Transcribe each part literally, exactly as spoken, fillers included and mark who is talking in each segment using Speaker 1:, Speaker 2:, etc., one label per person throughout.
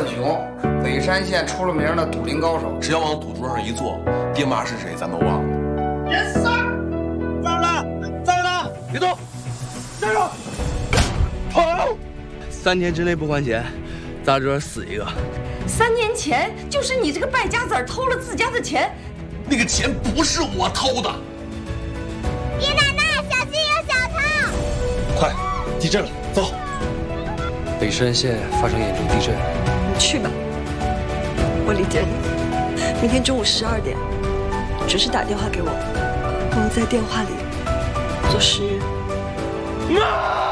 Speaker 1: 冠雄，北山县出了名的赌林高手。
Speaker 2: 只要往赌桌上一坐，爹妈是谁咱都忘了。
Speaker 3: Yes sir， 站了，站了，别动，站住，跑！
Speaker 4: 三天之内不还钱，咱这死一个。
Speaker 5: 三年前就是你这个败家子偷了自家的钱，
Speaker 2: 那个钱不是我偷的。
Speaker 6: 爷奶奶，小心有小偷！
Speaker 2: 快，地震了，走。
Speaker 4: 北山县发生严重地震，
Speaker 7: 你去吧，我理解你。明天中午十二点，准时打电话给我，我在电话里做誓约。
Speaker 3: 妈！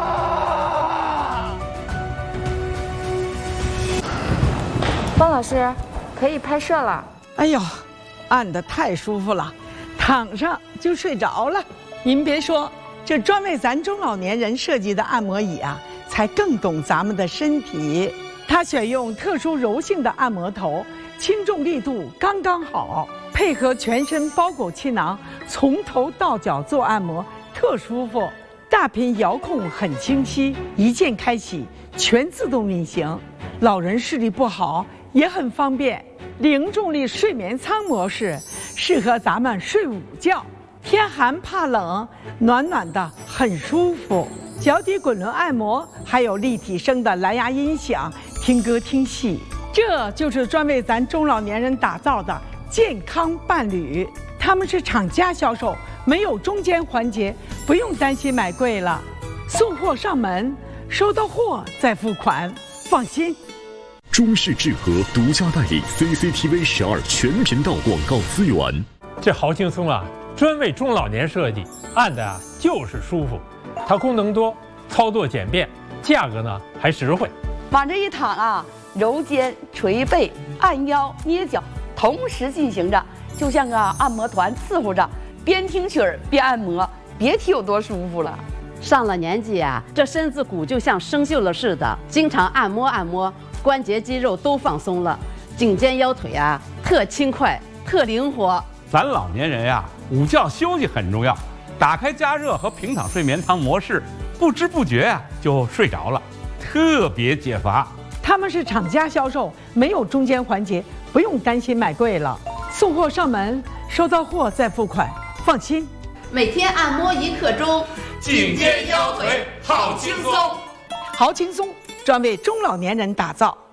Speaker 8: 方老师，可以拍摄了。
Speaker 9: 哎呦，按得太舒服了，躺上就睡着了。您别说，这专为咱中老年人设计的按摩椅啊，才更懂咱们的身体。它选用特殊柔性的按摩头，轻重力度刚刚好，配合全身包裹气囊，从头到脚做按摩，特舒服。大屏遥控很清晰，一键开启，全自动运行。老人视力不好也很方便。零重力睡眠舱模式适合咱们睡午觉，天寒怕冷，暖暖的很舒服。脚底滚轮按摩，还有立体声的蓝牙音响，听歌听戏。这就是专为咱中老年人打造的健康伴侣。他们是厂家销售，没有中间环节，不用担心买贵了。送货上门，收到货再付款，放心。
Speaker 10: 中视智和独家代理 C C T V 十二全频道广告资源。
Speaker 11: 这好轻松啊，专为中老年设计，按的啊就是舒服。它功能多，操作简便，价格呢还实惠。
Speaker 5: 往这一躺啊，揉肩、捶背、按腰、捏脚，同时进行着，就像个按摩团伺候着，边听曲儿边按摩，别提有多舒服了。
Speaker 12: 上了年纪啊，这身子骨就像生锈了似的，经常按摩按摩，关节肌肉都放松了，颈肩腰腿啊特轻快，特灵活。
Speaker 13: 咱老年人呀，午觉休息很重要，打开加热和平躺睡眠舱模式，不知不觉啊就睡着了，特别解乏。
Speaker 9: 他们是厂家销售，没有中间环节，不用担心买贵了。送货上门，收到货再付款，放心。
Speaker 12: 每天按摩一刻钟，
Speaker 3: 颈肩腰腿好轻松，
Speaker 9: 好轻松，专为中老年人打造。